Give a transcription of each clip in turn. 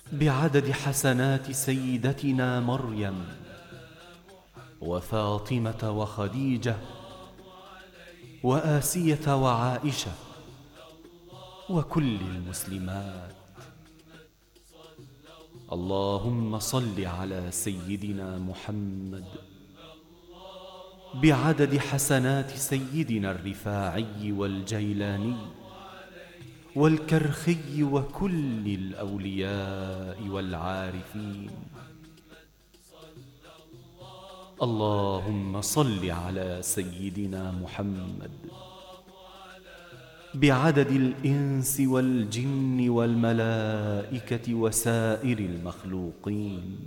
بعدد حسنات سيدتنا مريم وفاطمة وخديجة وآسية وعائشة وكل المسلمات. اللهم صل على سيدنا محمد بعدد حسنات سيدنا الرفاعي والجيلاني والكرخي وكل الأولياء والعارفين. اللهم صل على سيدنا محمد بعدد الإنس والجن والملائكة وسائر المخلوقين.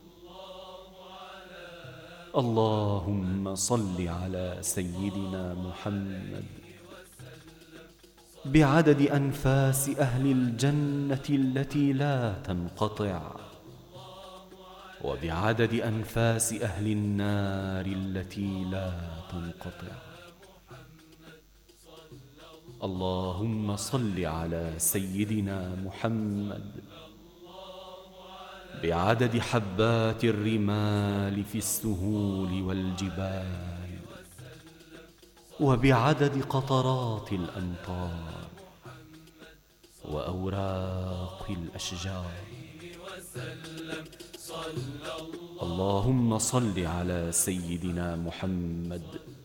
اللهم صل على سيدنا محمد بعدد أنفاس أهل الجنة التي لا تنقطع وبعدد أنفاس أهل النار التي لا تنقطع. اللهم صل على سيدنا محمد بعدد حبات الرمال في السهول والجبال وبعدد قطرات الأمطار وأوراق الأشجار. اللهم صل على سيدنا محمد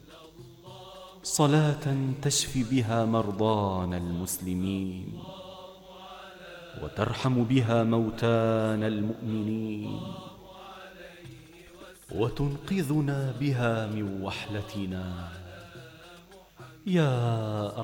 صلاة تشفي بها مرضانا المسلمين وترحم بها موتانا المؤمنين وتنقذنا بها من وحلتنا يا